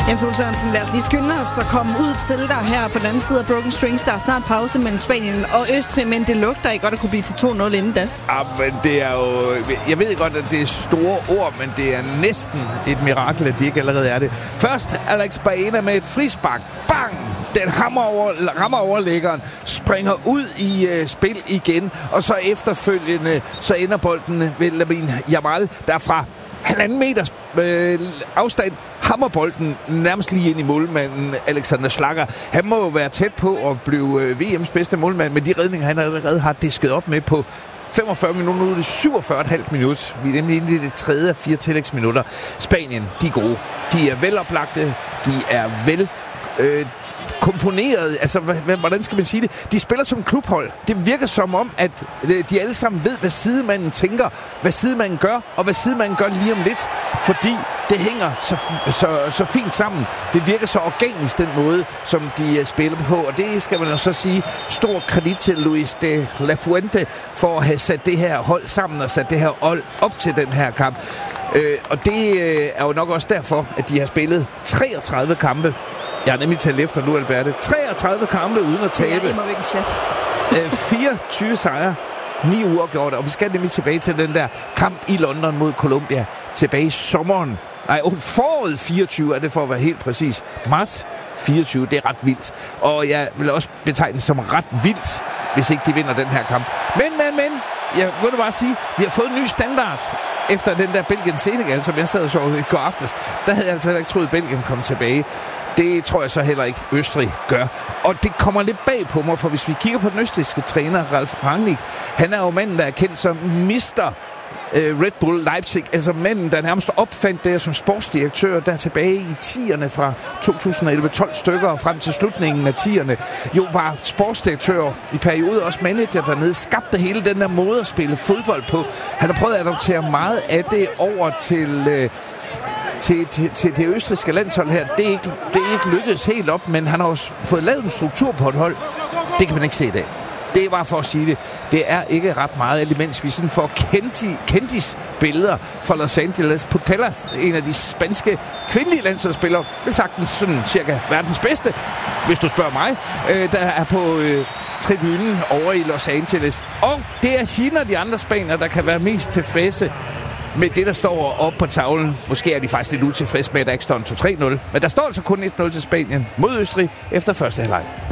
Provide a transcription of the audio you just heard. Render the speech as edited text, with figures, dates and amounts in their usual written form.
Jens Ole Sørensen, lad os lige skynde os at komme ud til dig her på den anden side af Broken Strings. Der er snart pause mellem Spanien og Østrig, men det lugter ikke godt at kunne blive til 2-0 inden da. Ja, men det er jo... Jeg ved godt, at det er store ord, men det er næsten et mirakel, at de ikke allerede er det. Først Alex Baena med et frispark. Bang! Den rammer overlæggeren, springer ud i spil igen, og så efterfølgende, så ender bolden ved Lamine Yamal, der fra 1,5 meters afstand hammerbolden nærmest lige ind i målmanden Alexander Schlager. Han må jo være tæt på at blive VM's bedste målmand, med de redninger, han allerede har disket op med på 45 minutter, nu er det 47,5 minutter. Vi er nemlig inde i det 3. og 4. tillægsminutter. Spanien, de er gode. De er veloplagte, de er vel... komponeret, altså hvordan skal man sige det? De spiller som klubhold. Det virker som om, at de alle sammen ved, hvad sidemanden tænker, hvad sidemanden gør, og hvad sidemanden gør lige om lidt, fordi det hænger så fint sammen. Det virker så organisk, den måde, som de spiller på, og det skal man så sige stor kredit til Luis de la Fuente for at have sat det her hold sammen og sat det her hold op til den her kamp. Og det er jo nok også derfor, at de har spillet 33 kampe. Jeg har nemlig talt efter nu, Alberte. 33 kampe uden at tabe. Ja, ikke chat. 24 sejre, 9 uafgjorte. Og vi skal nemlig tilbage til den der kamp i London mod Colombia. Tilbage i sommeren. Nej, foråret 24 er det for at være helt præcis. Marts 24, det er ret vildt. Og jeg vil også betegne det som ret vildt, hvis ikke de vinder den her kamp. Men, jeg vil bare sige, vi har fået en ny standard efter den der Belgien-Senegal, som jeg sad og så i går aftes. Der havde jeg altså ikke troet, at Belgien kom tilbage. Det tror jeg så heller ikke, Østrig gør. Og det kommer lidt bag på mig, for hvis vi kigger på den østrigske træner, Ralf Rangnick, han er jo manden, der er kendt som Mr. Red Bull Leipzig, altså manden, der nærmest opfandt det som sportsdirektør, der tilbage i 10'erne fra 2011-12 stykker og frem til slutningen af 10'erne, jo var sportsdirektør i perioder, også manager dernede, skabte hele den der måde at spille fodbold på. Han har prøvet at adoptere meget af det over til det østrigske landshold her. Det er ikke lykkedes helt op, men han har også fået lavet en struktur på et hold. Det kan man ikke se i dag. Det er bare for at sige det. Det er ikke ret meget, imens vi sådan får kendis billeder fra Los Angeles. Putellas, en af de spanske kvindelige landsholdsspillere, vil sagtens sådan cirka verdens bedste, hvis du spørger mig, der er på tribunen over i Los Angeles. Og det er hende og de andre spanier, der kan være mest tilfredse med det, der står oppe på tavlen. Måske er de faktisk lidt utilfredse med, at der ikke står en 2-3-0. Men der står altså kun 1-0 til Spanien mod Østrig efter første halvleg.